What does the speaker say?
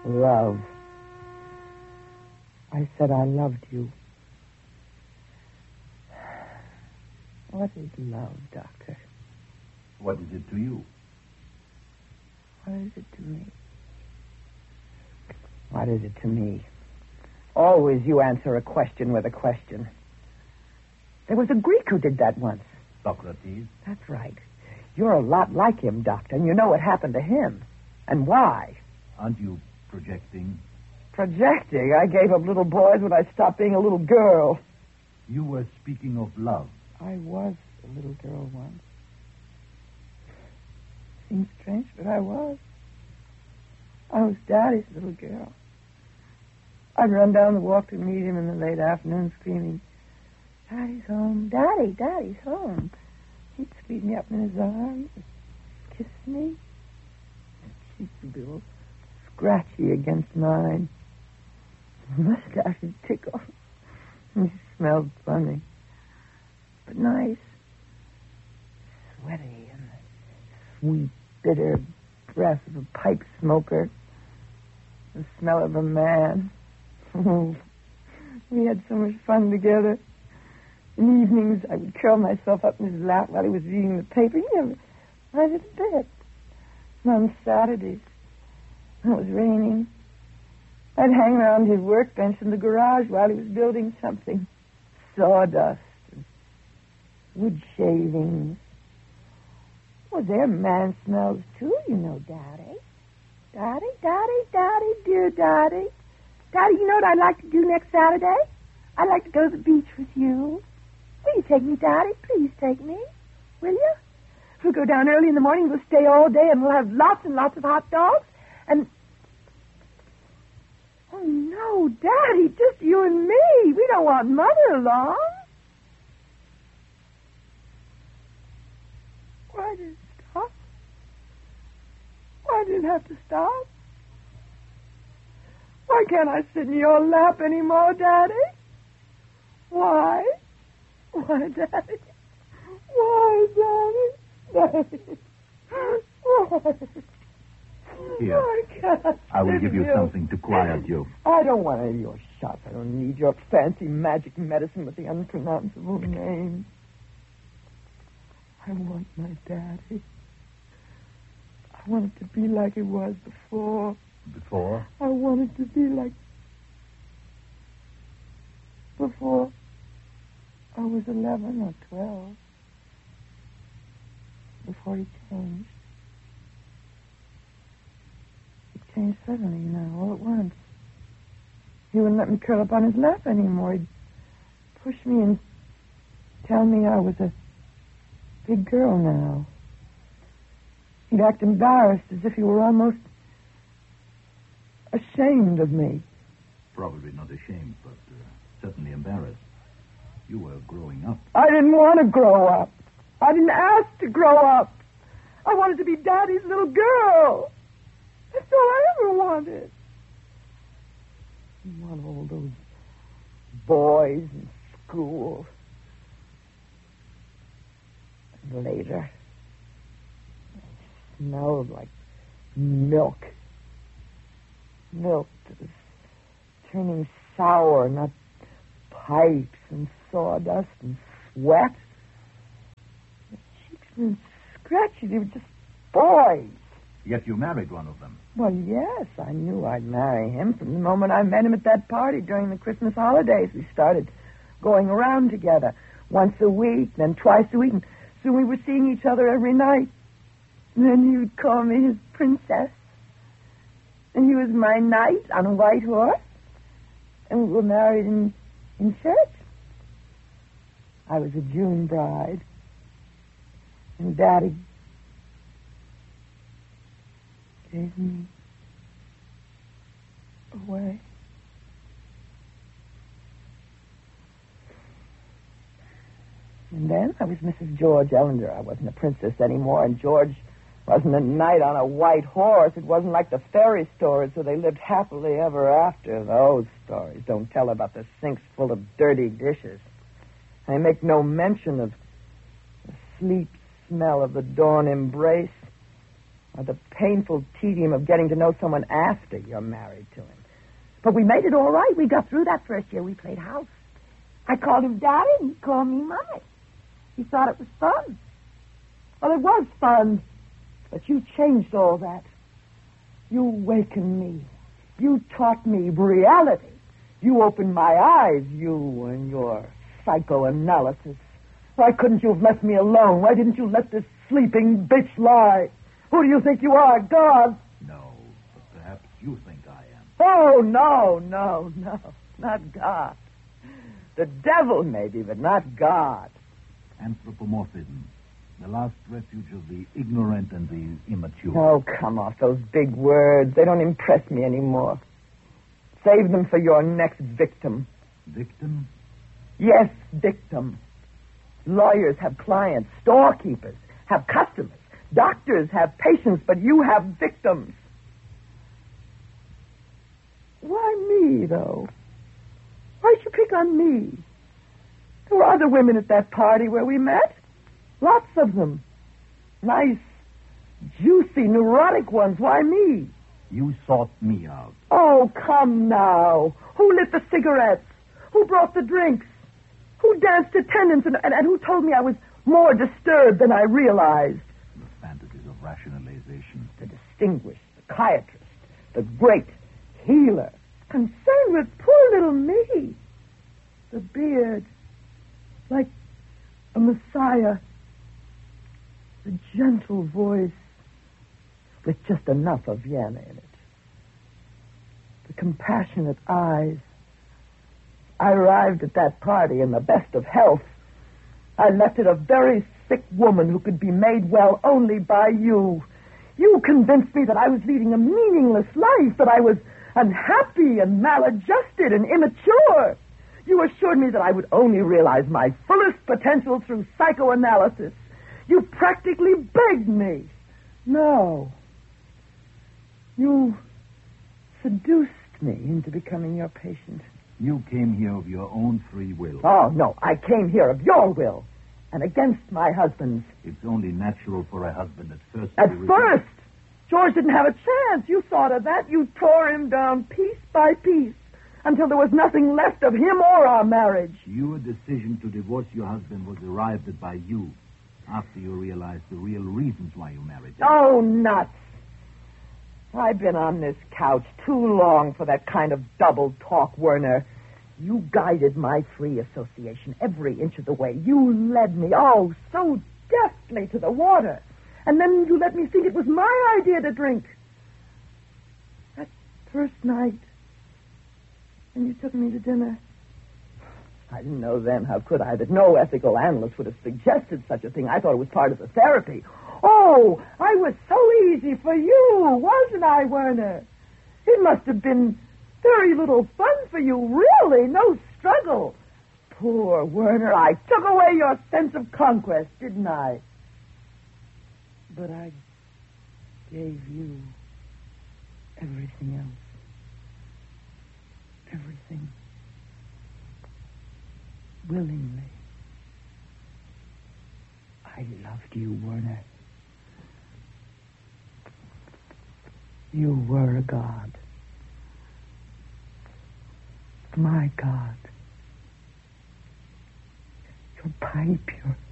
Love. I said I loved you. What is love, Doctor? What is it to you? What is it to me? What is it to me? Always you answer a question with a question. There was a Greek who did that once. Socrates? That's right. You're a lot like him, Doctor, and you know what happened to him. And why. Aren't you projecting? Projecting? I gave up little boys when I stopped being a little girl. You were speaking of love. I was a little girl once. Seems strange, but I was. I was Daddy's little girl. I'd run down the walk to meet him in the late afternoon screaming, Daddy's home. Daddy, Daddy's home. He'd sweep me up in his arms, kiss me. His cheeks would be all scratchy against mine. His mustache would tickle. He smelled funny, but nice. Sweaty and the sweet, bitter breath of a pipe smoker. The smell of a man. We had so much fun together. In evenings, I would curl myself up in his lap while he was reading the paper. He never minded a bit. And on Saturdays, when it was raining, I'd hang around his workbench in the garage while he was building something. Sawdust and wood shavings. Well, they're man smells, too, you know, Daddy. Daddy, Daddy, Daddy, dear Daddy. Daddy, you know what I'd like to do next Saturday? I'd like to go to the beach with you. Will you take me, Daddy? Please take me. Will you? We'll go down early in the morning. We'll stay all day, and we'll have lots and lots of hot dogs. And... Oh, no, Daddy, just you and me. We don't want Mother along. Why did it stop? Why did it have to stop? Why can't I sit in your lap anymore, Daddy? Why? Why, Daddy? Why, Daddy? Daddy? Why? Here, Why can't I will give you you something to quiet you. I don't want any of your shots. I don't need your fancy magic medicine with the unpronounceable name. I want my Daddy. I want it to be like it was before. Before? I want it to be like before I was 11 or 12. Before he changed. He changed suddenly, you know, all at once. He wouldn't let me curl up on his lap anymore. He'd push me and tell me I was a big girl now. He'd act embarrassed, as if he were almost ashamed of me. Probably not ashamed, but certainly embarrassed. You were growing up. I didn't want to grow up. I didn't ask to grow up. I wanted to be Daddy's little girl. That's all I ever wanted. I want all those boys in school. And later, it smelled like milk. Milk that was turning sour, not pipes and sawdust and sweat. The cheeks were scratchy. They were just boys. Yet you married one of them. Well, yes, I knew I'd marry him from the moment I met him at that party during the Christmas holidays. We started going around together once a week, then twice a week, and soon we were seeing each other every night. And then he would call me his princess. And he was my knight on a white horse. And we were married in church. I was a June bride. And Daddy gave me away. And then I was Mrs. George Ellender. I wasn't a princess anymore, and George wasn't a knight on a white horse. It wasn't like the fairy stories where they lived happily ever after. Those stories don't tell about the sinks full of dirty dishes. They make no mention of the sleep smell of the dawn embrace, or the painful tedium of getting to know someone after you're married to him. But we made it all right. We got through that first year. We played house. I called him Daddy, and he called me Mommy. He thought it was fun. Well, it was fun, but you changed all that. You awakened me. You taught me reality. You opened my eyes, you and your psychoanalysis. Why couldn't you have left me alone? Why didn't you let this sleeping bitch lie? Who do you think you are, God? No, but perhaps you think I am. Oh, no, not God. The devil, maybe, but not God. Anthropomorphism, the last refuge of the ignorant and the immature. Oh, come off those big words. They don't impress me anymore. Save them for your next victim. Victim? Yes, victim. Lawyers have clients. Storekeepers have customers. Doctors have patients, but you have victims. Why me, though? Why'd you pick on me? There were other women at that party where we met. Lots of them. Nice, juicy, neurotic ones. Why me? You sought me out. Oh, come now. Who lit the cigarettes? Who brought the drinks? Who danced attendance and who told me I was more disturbed than I realized? The fantasies of rationalization. The distinguished psychiatrist, the great healer, concerned with poor little me. The beard, like a messiah. The gentle voice with just enough of Vienna in it. The compassionate eyes. I arrived at that party in the best of health. I left it a very sick woman who could be made well only by you. You convinced me that I was leading a meaningless life, that I was unhappy and maladjusted and immature. You assured me that I would only realize my fullest potential through psychoanalysis. You practically begged me. No. You seduced me into becoming your patient. You came here of your own free will. Oh, no, I came here of your will and against my husband's. It's only natural for a husband at first. At first? George didn't have a chance. You thought of that. You tore him down piece by piece until there was nothing left of him or our marriage. Your decision to divorce your husband was arrived at by you after you realized the real reasons why you married him. Oh, nuts. I've been on this couch too long for that kind of double talk, Werner. You guided my free association every inch of the way. You led me, oh, so deftly to the water. And then you let me think it was my idea to drink. That first night, when you took me to dinner, I didn't know then, how could I, that no ethical analyst would have suggested such a thing. I thought it was part of the therapy. Oh, I was so easy for you, wasn't I, Werner? It must have been very little fun for you, really, no struggle. Poor Werner, I took away your sense of conquest, didn't I? But I gave you everything else. Everything. Willingly. I loved you, Werner. You were a god. My God. Your pipe, your